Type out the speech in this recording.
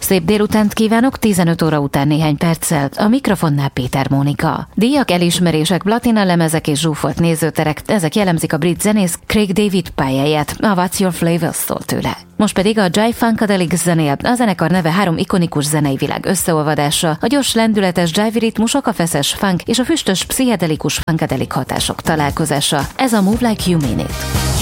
Szép délutánt kívánok, 15 óra után néhány perccel, a mikrofonnál Péter Mónika. Díjak, elismerések, platina lemezek és zsúfolt nézőterek, ezek jellemzik a brit zenész Craig David pályáját, a What's Your Flavor szól tőle. Most pedig a Jive Funkadelic zenél, a zenekar neve 3 ikonikus zenei világ összeolvadása, a gyors lendületes jive ritmusok, a feszes funk és a füstös pszichedelikus funkadelic hatások találkozása. Ez a Move Like You Mean It.